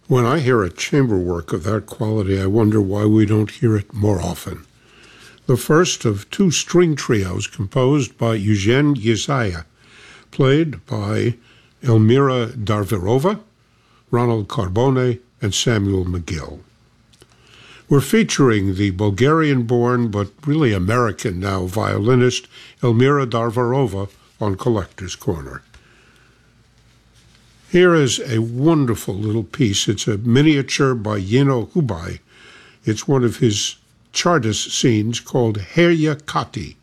When I hear a chamber work of that quality, I wonder why we don't hear it more often. The first of two string trios composed by Eugene Yesaya, played by Elmira Darvirova, Ronald Carbone, and Samuel McGill. We're featuring the Bulgarian-born but really American now violinist Elmira Darvirova on Collector's Corner. Here is a wonderful little piece. It's a miniature by Yeno Hubai. It's one of his Chartist scenes called Herya Kati.